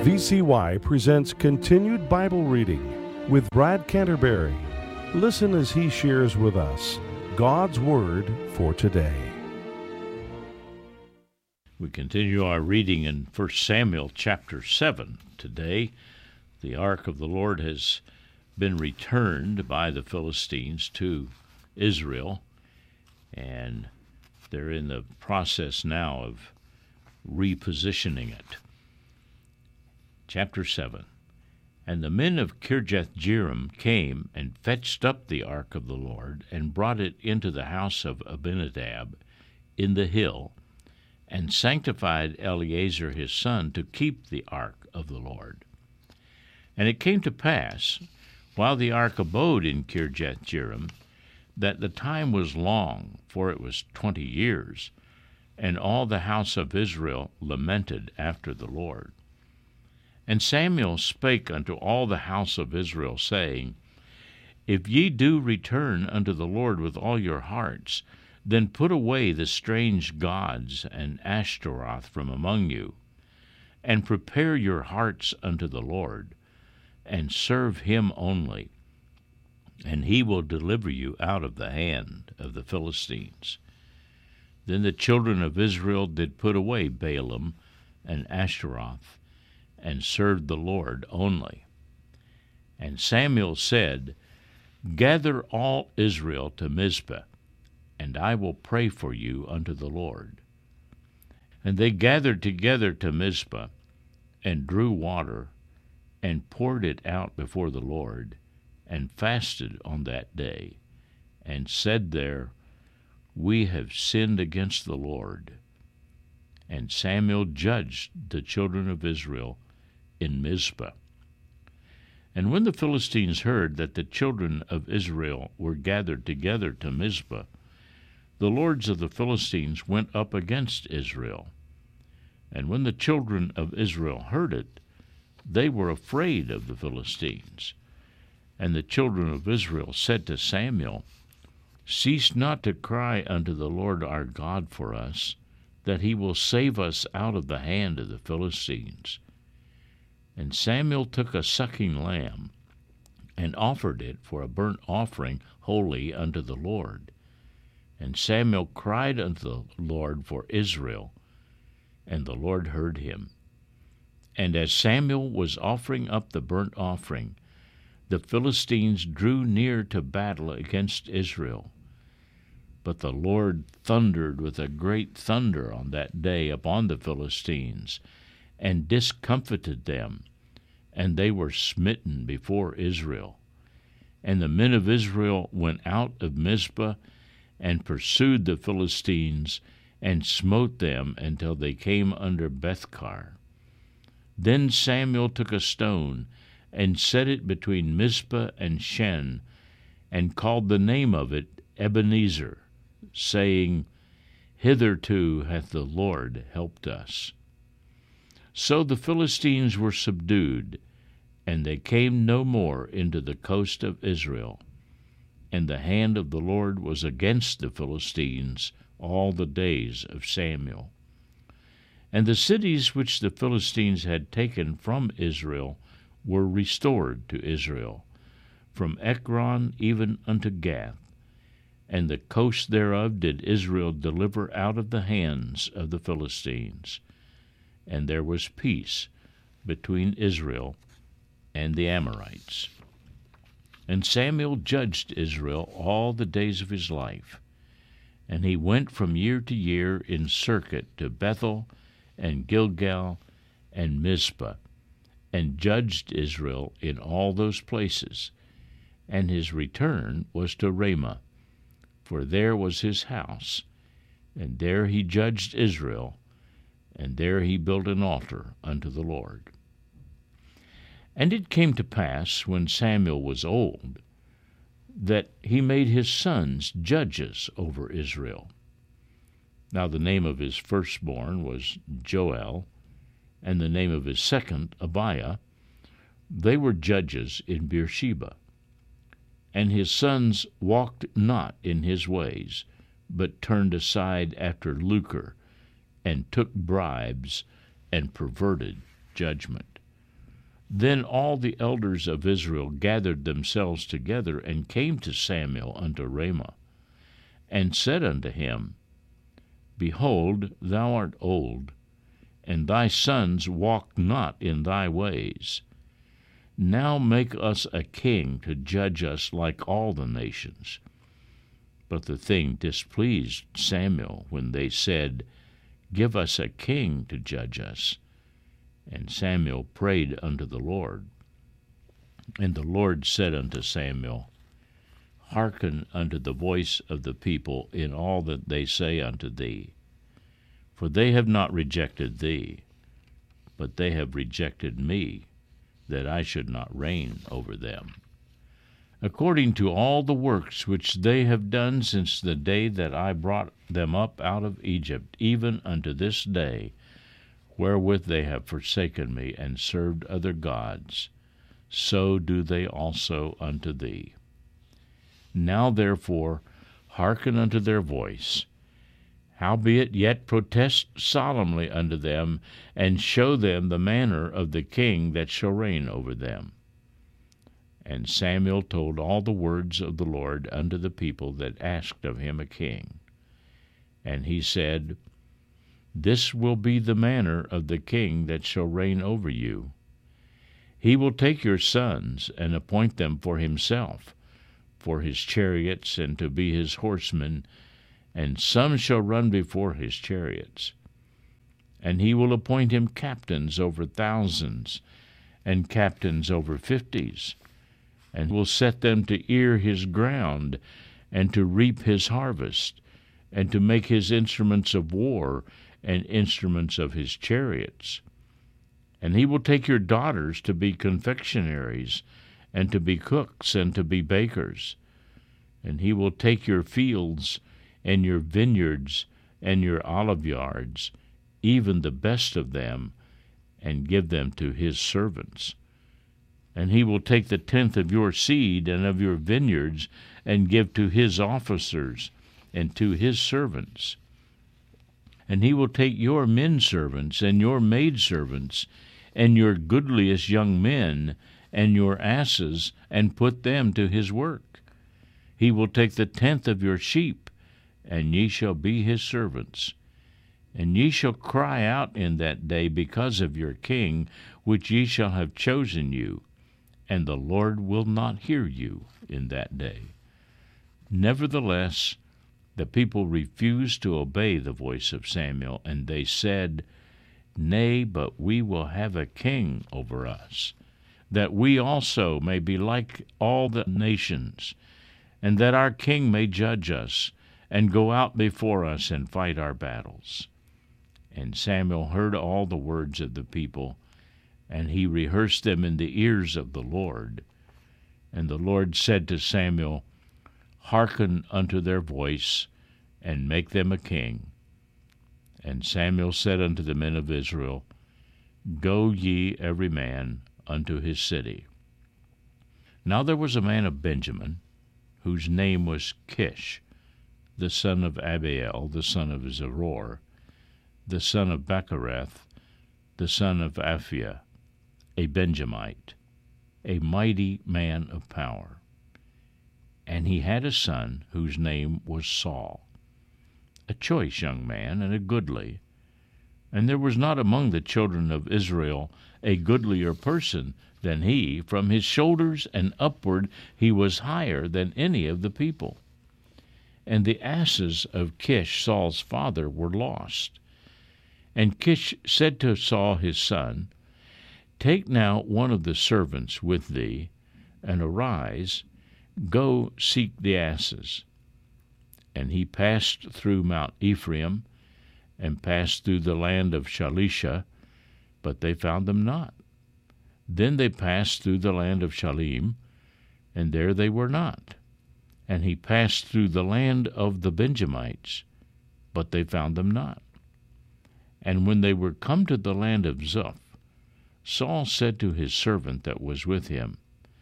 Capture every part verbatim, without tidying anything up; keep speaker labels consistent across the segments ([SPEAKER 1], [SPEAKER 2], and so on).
[SPEAKER 1] V C Y presents Continued Bible Reading with Brad Canterbury. Listen as he shares with us God's Word for today.
[SPEAKER 2] We continue our reading in First Samuel chapter seven today. The ark of the Lord has been returned by the Philistines to Israel, and they're in the process now of repositioning it. Chapter seven. And the men of Kirjath-jearim came and fetched up the ark of the Lord, and brought it into the house of Abinadab in the hill, and sanctified Eleazar his son to keep the ark of the Lord. And it came to pass, while the ark abode in Kirjath-jearim, that the time was long, for it was twenty years, and all the house of Israel lamented after the Lord. And Samuel spake unto all the house of Israel, saying, If ye do return unto the Lord with all your hearts, then put away the strange gods and Ashtaroth from among you, and prepare your hearts unto the Lord, and serve him only, and he will deliver you out of the hand of the Philistines. Then the children of Israel did put away Baalim and Ashtaroth, and served the Lord only. And Samuel said, Gather all Israel to Mizpah, and I will pray for you unto the Lord. And they gathered together to Mizpah, and drew water, and poured it out before the Lord, and fasted on that day, and said there, We have sinned against the Lord. And Samuel judged the children of Israel in Mizpah. And when the Philistines heard that the children of Israel were gathered together to Mizpah, the lords of the Philistines went up against Israel. And when the children of Israel heard it, they were afraid of the Philistines. And the children of Israel said to Samuel, Cease not to cry unto the Lord our God for us, that he will save us out of the hand of the Philistines. And Samuel took a sucking lamb, and offered it for a burnt offering holy unto the Lord. And Samuel cried unto the Lord for Israel, and the Lord heard him. And as Samuel was offering up the burnt offering, the Philistines drew near to battle against Israel. But the Lord thundered with a great thunder on that day upon the Philistines, and discomfited them, and they were smitten before Israel. And the men of Israel went out of Mizpah, and pursued the Philistines, and smote them until they came under Bethkar. Then Samuel took a stone, and set it between Mizpah and Shen, and called the name of it Ebenezer, saying, Hitherto hath the Lord helped us. So the Philistines were subdued, and they came no more into the coast of Israel. And the hand of the Lord was against the Philistines all the days of Samuel. And the cities which the Philistines had taken from Israel were restored to Israel, from Ekron even unto Gath. And the coast thereof did Israel deliver out of the hands of the Philistines. And there was peace between Israel and the Amorites. And Samuel judged Israel all the days of his life. And he went from year to year in circuit to Bethel and Gilgal and Mizpah, and judged Israel in all those places. And his return was to Ramah, for there was his house, and there he judged Israel, and there he built an altar unto the Lord. And it came to pass, when Samuel was old, that he made his sons judges over Israel. Now the name of his firstborn was Joel, and the name of his second Abiah. They were judges in Beersheba. And his sons walked not in his ways, but turned aside after lucre, and took bribes, and perverted judgment. Then all the elders of Israel gathered themselves together, and came to Samuel unto Ramah, and said unto him, Behold, thou art old, and thy sons walk not in thy ways. Now make us a king to judge us like all the nations. But the thing displeased Samuel when they said, Give us a king to judge us. And Samuel prayed unto the Lord. And the Lord said unto Samuel, Hearken unto the voice of the people in all that they say unto thee. For they have not rejected thee, but they have rejected me, that I should not reign over them. According to all the works which they have done since the day that I brought them up out of Egypt, even unto this day, wherewith they have forsaken me, and served other gods, so do they also unto thee. Now therefore hearken unto their voice. Howbeit yet protest solemnly unto them, and show them the manner of the king that shall reign over them. And Samuel told all the words of the Lord unto the people that asked of him a king. And he said, This will be the manner of the king that shall reign over you. He will take your sons, and appoint them for himself, for his chariots, and to be his horsemen, and some shall run before his chariots. And he will appoint him captains over thousands, and captains over fifties, and will set them to ear his ground, and to reap his harvest, and to make his instruments of war, and instruments of his chariots. And he will take your daughters to be confectionaries, and to be cooks, and to be bakers. And he will take your fields, and your vineyards, and your olive yards, even the best of them, and give them to his servants. And he will take the tenth of your seed and of your vineyards, and give to his officers, and to his servants. And he will take your men servants, and your maidservants, and your goodliest young men, and your asses, and put them to his work. He will take the tenth of your sheep, and ye shall be his servants. And ye shall cry out in that day because of your king, which ye shall have chosen you, and the Lord will not hear you in that day. Nevertheless, the people refused to obey the voice of Samuel, and they said, Nay, but we will have a king over us, that we also may be like all the nations, and that our king may judge us, and go out before us and fight our battles. And Samuel heard all the words of the people, and he rehearsed them in the ears of the Lord. And the Lord said to Samuel, Hearken unto their voice, and make them a king. And Samuel said unto the men of Israel, Go ye every man unto his city. Now there was a man of Benjamin, whose name was Kish, the son of Abiel, the son of Zeror, the son of Bechereth, the son of Aphiah, a Benjamite, a mighty man of power. And he had a son whose name was Saul, a choice young man and a goodly. And there was not among the children of Israel a goodlier person than he. From his shoulders and upward he was higher than any of the people. And the asses of Kish, Saul's father, were lost. And Kish said to Saul his son, Take now one of the servants with thee, and arise, go seek the asses. And he passed through Mount Ephraim, and passed through the land of Shalisha, but they found them not. Then they passed through the land of Shalim, and there they were not. And he passed through the land of the Benjamites, but they found them not. And when they were come to the land of Zuph, Saul said to his servant that was with him,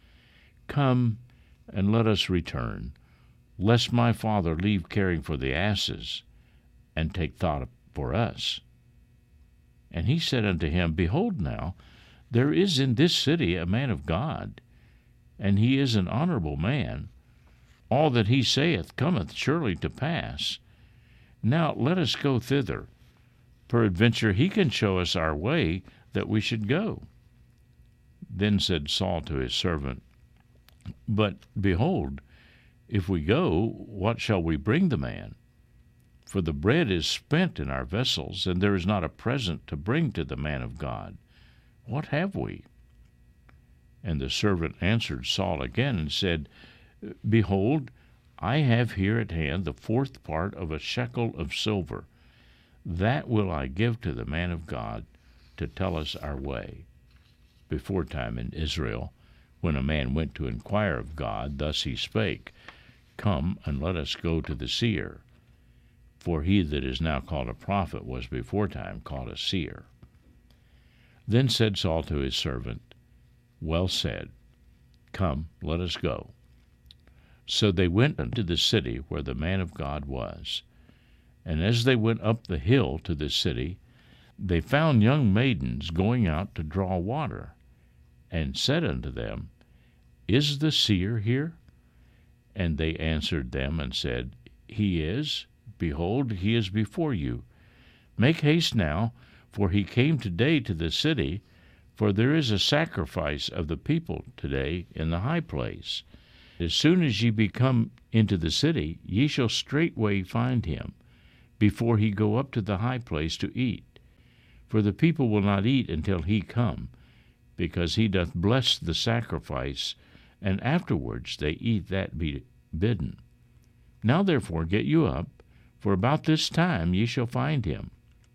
[SPEAKER 2] Come, and let us return, lest my father leave caring for the asses, and take thought for us. And he said unto him, Behold now, There is in this city a man of God, and he is an honorable man. All that he saith cometh surely to pass. Now let us go thither. Peradventure he can show us our way that we should go. Then said Saul to his servant, But behold, if we go, what shall we bring the man? For the bread is spent in our vessels, and there is not a present to bring to the man of God. What have we? And the servant answered Saul again and said, Behold, I have here at hand the fourth part of a shekel of silver. That will I give to the man of God to tell us our way. Beforetime in Israel, when a man went to inquire of God, thus he spake, Come, and let us go to the seer. For he that is now called a prophet was beforetime called a seer. Then said Saul to his servant, Well said. Come, let us go. So they went unto the city where the man of God was. And as they went up the hill to the city, they found young maidens going out to draw water, and said unto them, Is the seer here? And they answered them and said, He is. Behold, he is before you. Make haste now, for he came today to the city, for there is a sacrifice of the people today in the high place. As soon as ye be come into the city, ye shall straightway find him, before he go up to the high place to eat. For the people will not eat until he come, because he doth bless the sacrifice, and afterwards they eat that be bidden. Now therefore get you up, for about this time ye shall find him.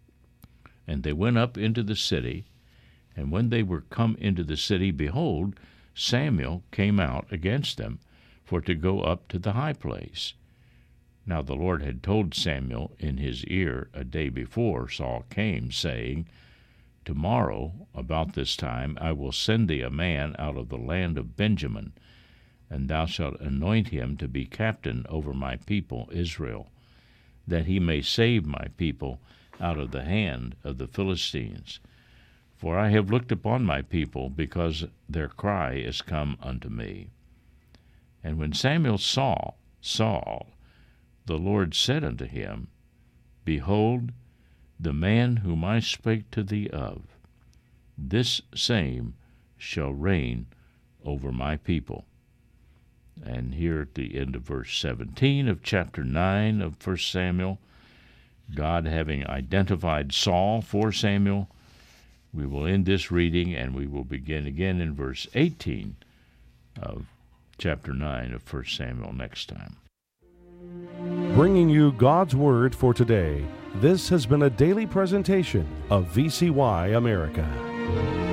[SPEAKER 2] And they went up into the city, and when they were come into the city, behold, Samuel came out against them, for to go up to the high place. Now the Lord had told Samuel in his ear a day before Saul came, saying, Tomorrow, about this time, I will send thee a man out of the land of Benjamin, and thou shalt anoint him to be captain over my people Israel, that he may save my people out of the hand of the Philistines. For I have looked upon my people, because their cry is come unto me. And when Samuel saw Saul, the Lord said unto him, Behold, the man whom I spake to thee of, this same shall reign over my people. And here at the end of verse seventeen of chapter nine of First Samuel, God having identified Saul for Samuel, we will end this reading, and we will begin again in verse eighteen of chapter nine of First Samuel next time.
[SPEAKER 1] Bringing you God's Word for today, this has been a daily presentation of V C Y America.